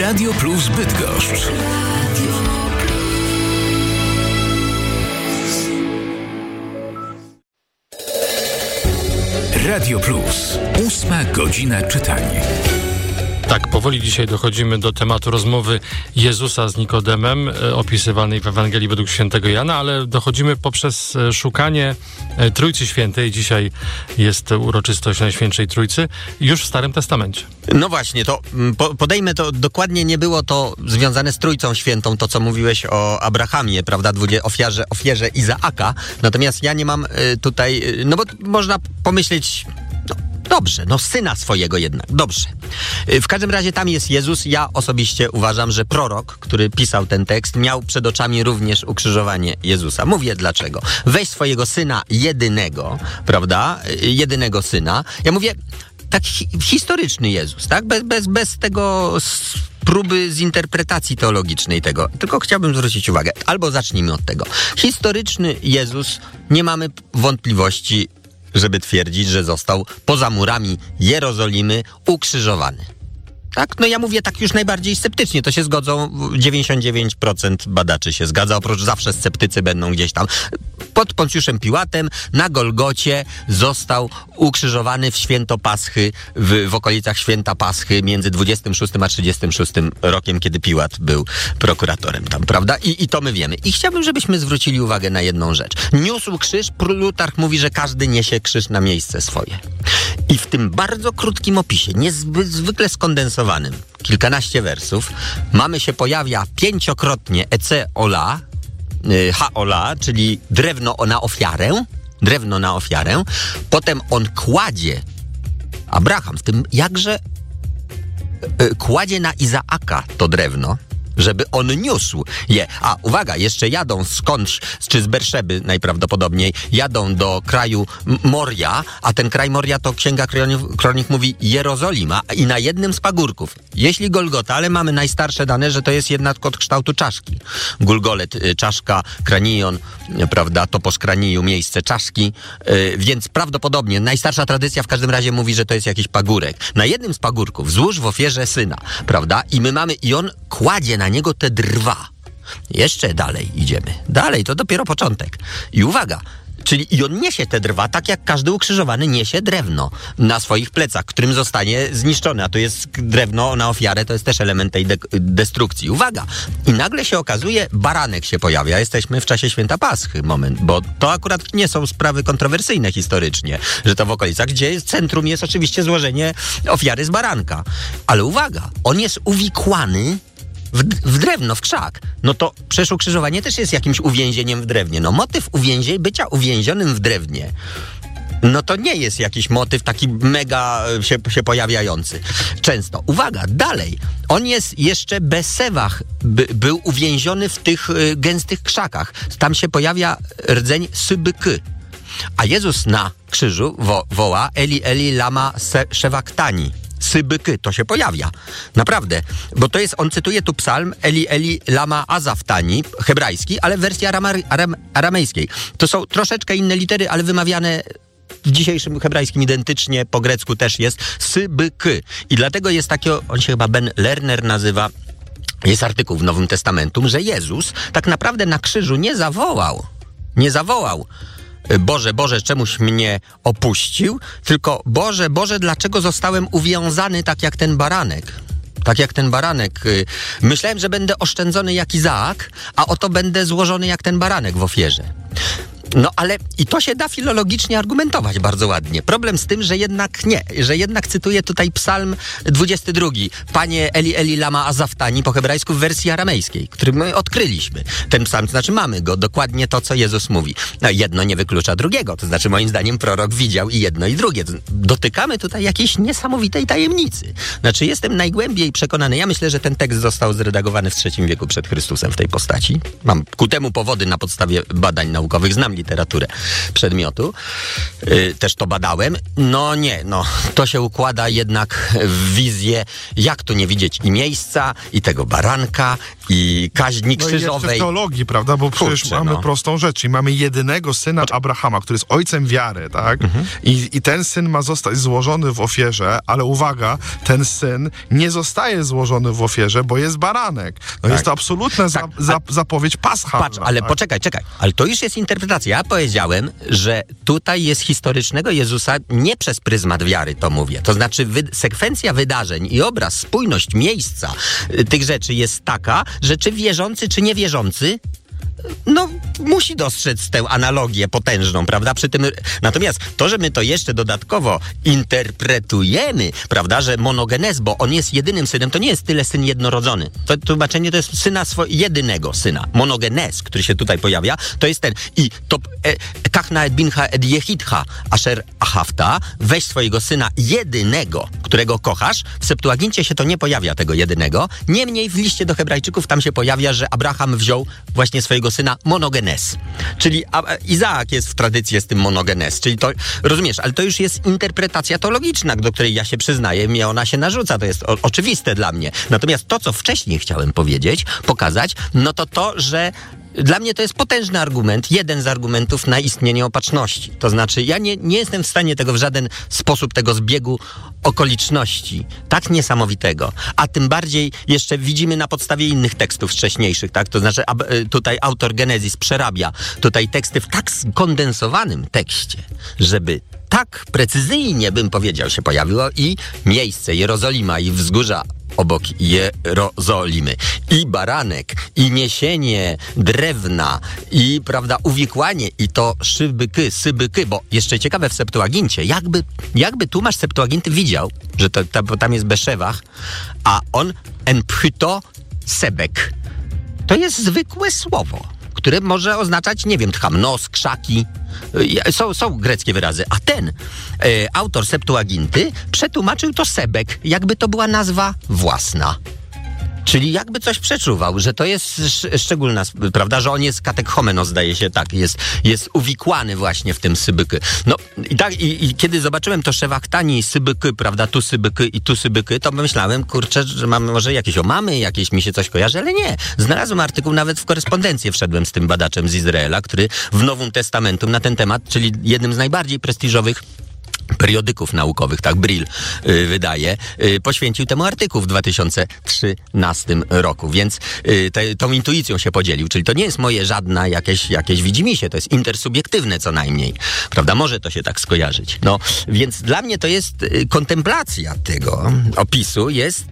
Radio Plus Bydgoszcz. Radio Plus. 8 godzina czytania. Tak, powoli dzisiaj dochodzimy do tematu rozmowy Jezusa z Nikodemem, opisywanej w Ewangelii według świętego Jana, ale dochodzimy poprzez szukanie Trójcy Świętej. Dzisiaj jest uroczystość Najświętszej Trójcy, już w Starym Testamencie. No właśnie, to podejmę to, dokładnie nie było to związane z Trójcą Świętą, to co mówiłeś o Abrahamie, prawda, ofierze Izaaka, natomiast ja nie mam tutaj, no bo można pomyśleć... Dobrze, syna swojego jednak, dobrze. W każdym razie tam jest Jezus. Ja osobiście uważam, że prorok, który pisał ten tekst, miał przed oczami również ukrzyżowanie Jezusa. Mówię dlaczego. Weź swojego syna jedynego, prawda, jedynego syna. Ja mówię, tak historyczny Jezus, tak, bez tego... próby z interpretacji teologicznej tego. Tylko chciałbym zwrócić uwagę. Albo zacznijmy od tego. Historyczny Jezus, nie mamy wątpliwości, żeby twierdzić, że został poza murami Jerozolimy ukrzyżowany. Tak? No ja mówię tak już najbardziej sceptycznie, to się zgodzą, 99% badaczy się zgadza, oprócz zawsze sceptycy będą gdzieś tam. Pod Poncjuszem Piłatem na Golgocie został ukrzyżowany w święto Paschy, w okolicach święta Paschy między 26 a 36 rokiem, kiedy Piłat był prokuratorem tam, prawda? I to my wiemy. I chciałbym, żebyśmy zwrócili uwagę na jedną rzecz. Niósł krzyż, Plutarch mówi, że każdy niesie krzyż na miejsce swoje. I w tym bardzo krótkim opisie, niezwykle skondensowanym, kilkanaście wersów, się pojawia 5-krotnie ece-ola, ha-ola, czyli drewno na ofiarę, potem on kładzie, Abraham w tym jakże kładzie na Izaaka to drewno, żeby on niósł je. A uwaga, jeszcze jadą skądś, czy z Berszeby najprawdopodobniej, jadą do kraju Moria, a ten kraj Moria to Księga Kronik mówi Jerozolima i na jednym z pagórków. Jeśli Golgota, ale mamy najstarsze dane, że to jest jednak od kształtu czaszki. Gulgolet, czaszka, kranion, prawda, topos kraniju, miejsce czaszki, więc prawdopodobnie najstarsza tradycja w każdym razie mówi, że to jest jakiś pagórek. Na jednym z pagórków złóż w ofierze syna, prawda, i on kładzie na niego te drwa. Jeszcze dalej idziemy. Dalej, to dopiero początek. I uwaga, czyli i on niesie te drwa, tak jak każdy ukrzyżowany niesie drewno na swoich plecach, którym zostanie zniszczone. A to jest drewno na ofiarę, to jest też element tej destrukcji. Uwaga! I nagle się okazuje, baranek się pojawia. Jesteśmy w czasie święta Paschy, moment, bo to akurat nie są sprawy kontrowersyjne historycznie, że to w okolicach, gdzie centrum jest oczywiście złożenie ofiary z baranka. Ale uwaga, on jest uwikłany w drewno, w krzak. No to przecież ukrzyżowanie też jest jakimś uwięzieniem w drewnie. No motyw bycia uwięzionym w drewnie, no to nie jest jakiś motyw taki mega się pojawiający często. Uwaga, dalej. On jest jeszcze Besewach, był uwięziony w tych gęstych krzakach. Tam się pojawia rdzeń sybyky. A Jezus na krzyżu woła Eli, Eli, lama sabachthani. Sybyky, to się pojawia. Naprawdę. Bo to jest, on cytuje tu psalm Eli, Eli, lama azaftani, hebrajski, ale w wersji aramejskiej. To są troszeczkę inne litery, ale wymawiane w dzisiejszym hebrajskim identycznie, po grecku też jest sybyky. I dlatego jest takiego, on się chyba Ben Lerner nazywa, jest artykuł w Nowym Testamentum, że Jezus tak naprawdę na krzyżu nie zawołał Boże, Boże, czemuś mnie opuścił, tylko Boże, Boże, dlaczego zostałem uwiązany tak jak ten baranek? Tak jak ten baranek. Myślałem, że będę oszczędzony jak Izaak, a oto będę złożony jak ten baranek w ofierze. No ale i to się da filologicznie argumentować bardzo ładnie. Problem z tym, że jednak nie, że jednak cytuję tutaj psalm 22. Panie Eli, Eli, lama azaftani po hebrajsku w wersji aramejskiej, który my odkryliśmy. Ten psalm, to znaczy mamy go, dokładnie to, co Jezus mówi. No jedno nie wyklucza drugiego, to znaczy moim zdaniem prorok widział i jedno i drugie. Dotykamy tutaj jakiejś niesamowitej tajemnicy. Znaczy jestem najgłębiej przekonany, ja myślę, że ten tekst został zredagowany w III wieku przed Chrystusem w tej postaci. Mam ku temu powody na podstawie badań naukowych, znam literaturę przedmiotu. Też to badałem. No nie, to się układa jednak w wizję, jak tu nie widzieć i miejsca, i tego baranka, i kaźni krzyżowej. No i jeszcze w teologii, prawda? Bo przecież mamy prostą rzecz. I mamy jedynego syna Abrahama, który jest ojcem wiary, tak? I ten syn ma zostać złożony w ofierze, ale uwaga, ten syn nie zostaje złożony w ofierze, bo jest baranek. Jest to absolutna zapowiedź paschalna. Patrz, ale poczekaj. Ale to już jest interpretacja. Ja powiedziałem, że tutaj jest historycznego Jezusa nie przez pryzmat wiary, to mówię. To znaczy sekwencja wydarzeń i obraz, spójność miejsca tych rzeczy jest taka, że czy wierzący, czy niewierzący musi dostrzec tę analogię potężną, prawda? Przy tym, natomiast to, że my to jeszcze dodatkowo interpretujemy, prawda, że monogenes, bo on jest jedynym synem, to nie jest tyle syn jednorodzony. To tłumaczenie to jest syna jedynego syna. Monogenes, który się tutaj pojawia, to jest ten. I to kachna et bincha et jechidcha asher ahafta, weź swojego syna jedynego, którego kochasz. W Septuagincie się to nie pojawia, tego jedynego. Niemniej w liście do Hebrajczyków tam się pojawia, że Abraham wziął właśnie swojego syna monogenes. Czyli Izaak jest w tradycji z tym monogenes. Czyli to, rozumiesz, ale to już jest interpretacja teologiczna, do której ja się przyznaję, mnie ona się narzuca. To jest oczywiste dla mnie. Natomiast to, co wcześniej chciałem pokazać, to, że dla mnie to jest potężny argument, jeden z argumentów na istnienie opatrzności. To znaczy, ja nie jestem w stanie tego w żaden sposób, tego zbiegu okoliczności, tak niesamowitego, a tym bardziej jeszcze widzimy na podstawie innych tekstów wcześniejszych, tak? To znaczy, tutaj autor Genezis przerabia tutaj teksty w tak skondensowanym tekście, żeby tak precyzyjnie, bym powiedział, się pojawiło i miejsce Jerozolima i wzgórza obok Jerozolimy. I baranek, i niesienie drewna, i, prawda, uwikłanie, i to sybyky, bo jeszcze ciekawe w Septuagincie, jakby tłumacz Septuaginty widział, że tam jest Beszewach, a on enphyto sebek. To jest zwykłe słowo, które może oznaczać, nie wiem, tchamnos, krzaki. Są greckie wyrazy, a ten autor Septuaginty przetłumaczył to sebek, jakby to była nazwa własna. Czyli jakby coś przeczuwał, że to jest szczególna, prawda, że on jest katekhomenos, zdaje się, tak, jest uwikłany właśnie w tym sybyky. I kiedy zobaczyłem to szewachtani sybyky, prawda, tu sybyky i tu sybyky, to myślałem, kurczę, że mamy może jakieś omamy, jakieś mi się coś kojarzy, ale nie. Znalazłem artykuł, nawet w korespondencję wszedłem z tym badaczem z Izraela, który w Nowym Testamentum na ten temat, czyli jednym z najbardziej prestiżowych periodyków naukowych, tak, Brill wydaje, poświęcił temu artykuł w 2013 roku, więc tą intuicją się podzielił, czyli to nie jest moje żadne jakieś widzimisię, to jest intersubiektywne co najmniej, prawda, może to się tak skojarzyć, więc dla mnie to jest kontemplacja tego opisu, jest,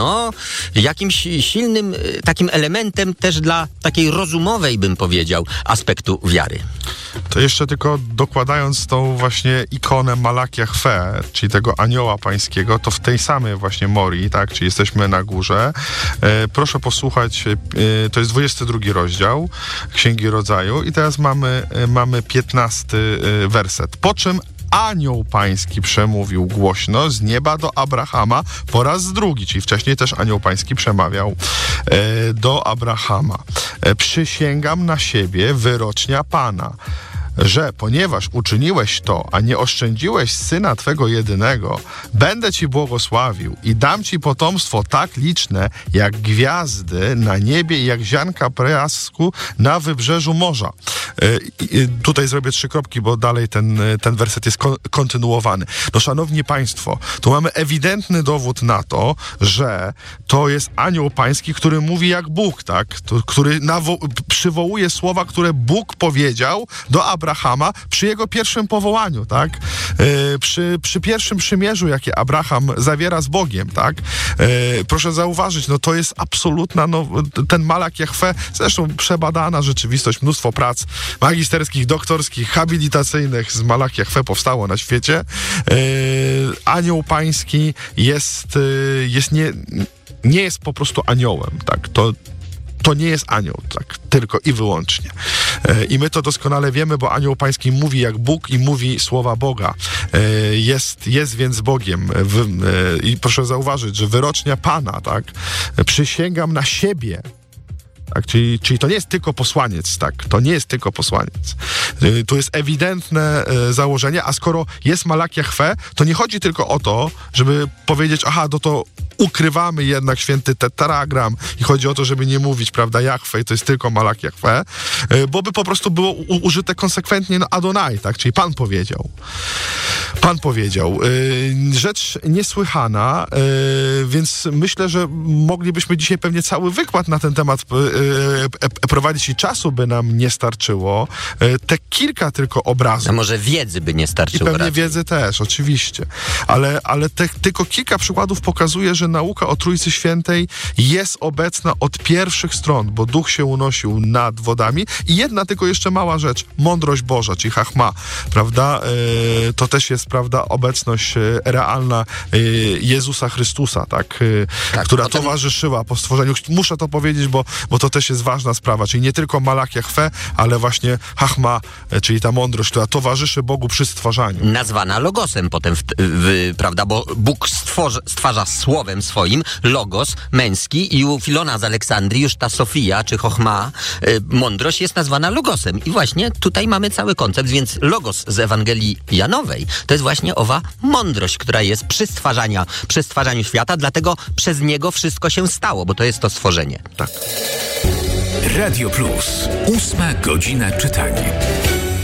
jakimś silnym takim elementem też dla takiej rozumowej, bym powiedział, aspektu wiary. To jeszcze tylko dokładając tą właśnie ikonę Malak Jahwe, czyli tego anioła pańskiego, to w tej samej właśnie Morii, tak, czyli jesteśmy na górze. Proszę posłuchać, to jest 22 rozdział Księgi Rodzaju i teraz mamy 15 werset. Po czym anioł pański przemówił głośno z nieba do Abrahama po raz drugi, czyli wcześniej też anioł pański przemawiał do Abrahama. Przysięgam na siebie wyrocznia Pana, że ponieważ uczyniłeś to, a nie oszczędziłeś syna twego jedynego, będę ci błogosławił i dam ci potomstwo tak liczne, jak gwiazdy na niebie i jak ziarnka piasku na wybrzeżu morza. Tutaj zrobię 3 kropki, bo dalej ten werset jest kontynuowany. Szanowni państwo, tu mamy ewidentny dowód na to, że to jest anioł pański, który mówi jak Bóg, tak? Który przywołuje słowa, które Bóg powiedział do Abrahama przy jego pierwszym powołaniu, tak? Przy pierwszym przymierzu, jakie Abraham zawiera z Bogiem, tak? Proszę zauważyć, to jest absolutna, ten Malak Jahwe, zresztą przebadana rzeczywistość, mnóstwo prac magisterskich, doktorskich, habilitacyjnych z Malak Jahwe powstało na świecie. Anioł pański nie jest po prostu aniołem, tak? To nie jest anioł, tak, tylko i wyłącznie. I my to doskonale wiemy, bo anioł pański mówi jak Bóg i mówi słowa Boga. Jest więc Bogiem. I proszę zauważyć, że wyrocznia Pana, tak, przysięgam na siebie, Tak? Czyli to nie jest tylko posłaniec, tak? To nie jest tylko posłaniec. Tu jest ewidentne założenie, a skoro jest Malak Jahwe, to nie chodzi tylko o to, żeby powiedzieć, aha, to ukrywamy jednak święty tetragram i chodzi o to, żeby nie mówić, prawda, Jahwe i to jest tylko Malak Jahwe, bo by po prostu było użyte konsekwentnie Adonai, tak? Czyli Pan powiedział. Pan powiedział. Rzecz niesłychana, więc myślę, że moglibyśmy dzisiaj pewnie cały wykład na ten temat prowadzić i czasu by nam nie starczyło. Te kilka tylko obrazów. A może wiedzy by nie starczyło. I pewnie wiedzy też, oczywiście. Ale tylko kilka przykładów pokazuje, że nauka o Trójcy Świętej jest obecna od pierwszych stron, bo Duch się unosił nad wodami. I jedna tylko jeszcze mała rzecz. Mądrość Boża, czyli Chachma, prawda? To też jest, prawda, obecność realna Jezusa Chrystusa, tak? Która potem towarzyszyła po stworzeniu. Muszę to powiedzieć, bo to też jest ważna sprawa. Czyli nie tylko Malak Jahwe, ale właśnie Chachma, czyli ta mądrość, która towarzyszy Bogu przy stwarzaniu. Nazwana Logosem potem, prawda? Bo Bóg stwarza słowem swoim Logos męski i u Filona z Aleksandrii już ta Sofia, czy Chochma, mądrość jest nazwana Logosem. I właśnie tutaj mamy cały koncept, więc Logos z Ewangelii Janowej to jest właśnie owa mądrość, która jest przy stwarzaniu świata, dlatego przez niego wszystko się stało, bo to jest to stworzenie. Tak. Radio Plus. 8 godzina czytania.